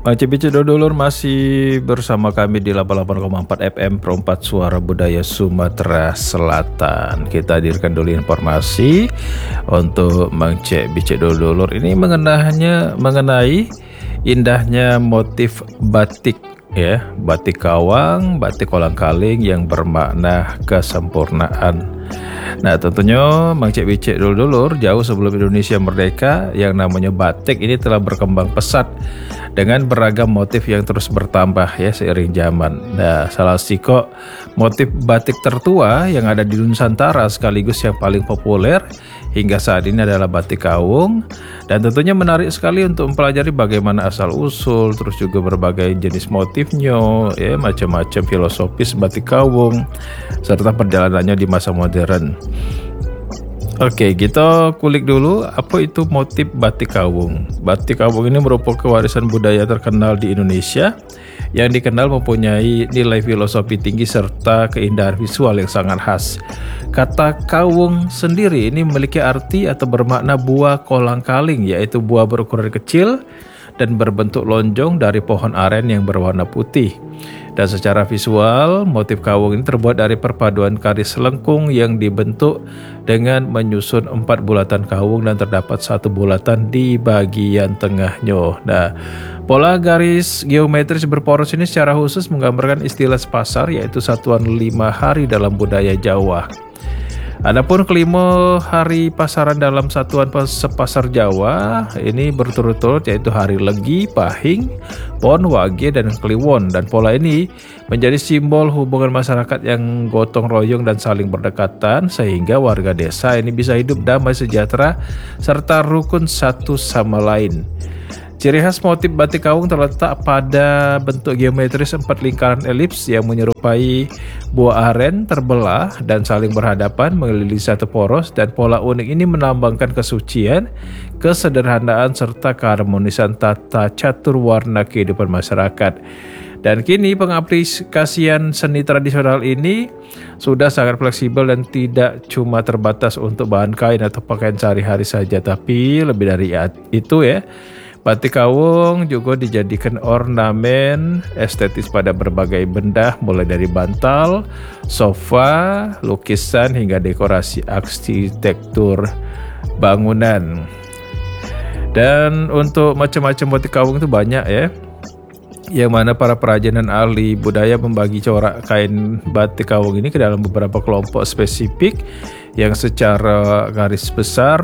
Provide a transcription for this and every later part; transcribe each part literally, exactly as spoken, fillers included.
Mang Cibicu Dodolur masih bersama kami di delapan puluh delapan koma empat F M Perempat Suara Budaya Sumatera Selatan. Kita hadirkan dulu informasi untuk Mang Cibicu Dodolur ini mengenainya mengenai indahnya motif batik ya, batik kawang, batik kolang-kaling yang bermakna kesempurnaan. Nah, tentunya Mang Cibicu Dodolur jauh sebelum Indonesia merdeka yang namanya batik ini telah berkembang pesat dengan beragam motif yang terus bertambah ya seiring zaman. Nah, salah satu motif batik tertua yang ada di Nusantara sekaligus yang paling populer hingga saat ini adalah batik kawung, dan tentunya menarik sekali untuk mempelajari bagaimana asal usul, terus juga berbagai jenis motifnya, ya macam-macam filosofis batik kawung serta perjalanannya di masa modern. Oke, kita kulik dulu apa itu motif batik kawung. Batik kawung ini merupakan warisan budaya terkenal di Indonesia yang dikenal mempunyai nilai filosofi tinggi serta keindahan visual yang sangat khas. Kata kawung sendiri ini memiliki arti atau bermakna buah kolang-kaling, yaitu buah berukuran kecil dan berbentuk lonjong dari pohon aren yang berwarna putih. Dan secara visual, motif kawung ini terbuat dari perpaduan garis lengkung yang dibentuk dengan menyusun empat bulatan kawung dan terdapat satu bulatan di bagian tengahnya. Nah, pola garis geometris berporos ini secara khusus menggambarkan istilah sepasar, yaitu satuan lima hari dalam budaya Jawa. Adapun kelima hari pasaran dalam satuan sepasar Jawa ini berturut-turut, yaitu hari Legi, Pahing, Pon, Wage, dan Kliwon. Dan pola ini menjadi simbol hubungan masyarakat yang gotong royong dan saling berdekatan sehingga warga desa ini bisa hidup damai sejahtera serta rukun satu sama lain. Ciri khas motif batik kawung terletak pada bentuk geometris empat lingkaran elips yang menyerupai buah aren terbelah dan saling berhadapan mengelilingi satu poros, dan pola unik ini melambangkan kesucian, kesederhanaan serta keharmonisan tata catur warna kehidupan masyarakat. Dan kini pengaplikasian seni tradisional ini sudah sangat fleksibel dan tidak cuma terbatas untuk bahan kain atau pakaian sehari-hari saja, tapi lebih dari itu ya. Batik kawung juga dijadikan ornamen estetis pada berbagai benda, mulai dari bantal, sofa, lukisan, hingga dekorasi arsitektur bangunan. Dan untuk macam-macam batik kawung itu banyak ya, yang mana para perajin dan ahli budaya membagi corak kain batik kawung ini ke dalam beberapa kelompok spesifik yang secara garis besar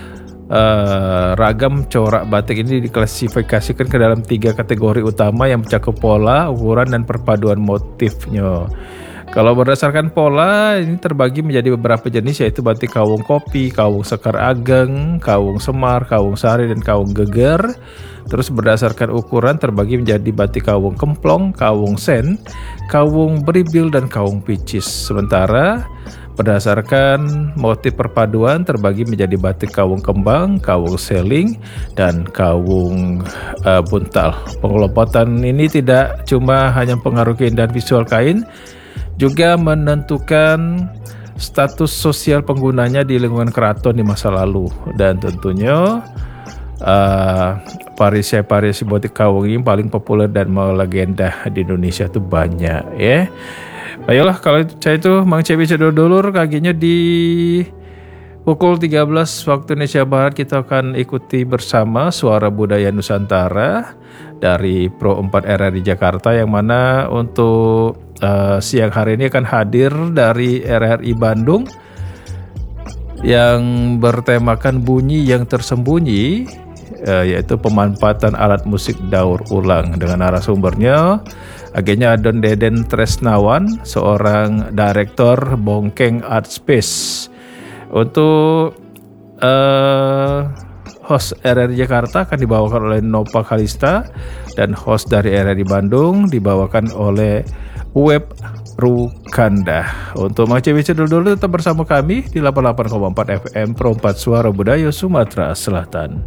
Uh, ragam corak batik ini diklasifikasikan ke dalam tiga kategori utama yang mencakup pola, ukuran, dan perpaduan motifnya. Kalau berdasarkan pola, ini terbagi menjadi beberapa jenis, yaitu batik kawung kopi, kawung sekar ageng, kawung semar, kawung sari, dan kawung geger. Terus berdasarkan ukuran terbagi menjadi batik kawung kemplong, kawung sen, kawung beribil, dan kawung picis. Sementara berdasarkan motif perpaduan terbagi menjadi batik kawung kembang, kawung seling, dan kawung uh, buntal. Pengelompokan ini tidak cuma hanya pengaruh keindahan visual kain, juga menentukan status sosial penggunanya di lingkungan keraton di masa lalu. Dan tentunya uh, variasi-variasi batik kawung ini paling populer dan melegenda di Indonesia itu banyak ya. Ayolah, kalau saya itu Mang Cibicu Dodolur kaginya di pukul tiga belas waktu Indonesia Barat kita akan ikuti bersama Suara Budaya Nusantara dari Pro empat R R I Jakarta, yang mana untuk uh, siang hari ini akan hadir dari R R I Bandung yang bertemakan bunyi yang tersembunyi, uh, yaitu pemanfaatan alat musik daur ulang, dengan narasumbernya agennya Don Deden Tresnawan, seorang direktur Bongkeng Art Space. Untuk uh, host R R I Jakarta akan dibawakan oleh Nova Kalista, dan host dari R R I Bandung dibawakan oleh Web Rukanda. Untuk Mang Cibicu Dodolur tetap bersama kami di delapan puluh delapan koma empat F M Perempat Suara Budaya Sumatera Selatan.